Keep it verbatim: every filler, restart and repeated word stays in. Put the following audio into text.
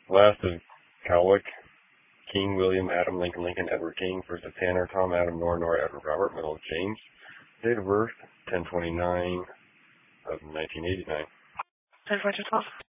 Last of Cowlick, King, William, Adam, Lincoln, Lincoln, Edward King. First of Tanner, Tom, Adam, Nora, Nora, Edward, Robert. Middle of James. Date of birth, ten twenty-nine of nineteen eighty-nine. ten twenty-twelve.